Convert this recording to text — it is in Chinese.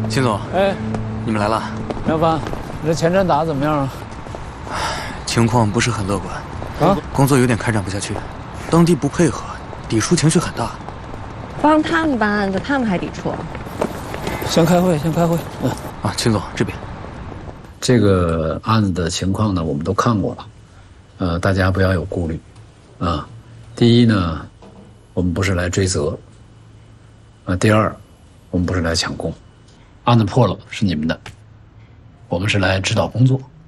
秦总， 哎， 你们来了。 梁凡，你这前站打得怎么样啊？ 情况不是很乐观，工作有点开展不下去，当地不配合，抵触情绪很大。 帮他们办案子，他们还抵触。 先开会，先开会。 秦总这边， 这个案子的情况呢，我们都看过了，大家不要有顾虑，第一呢，我们不是来追责，第二，我们不是来抢功，案子破了是你们的，我们是来指导工作。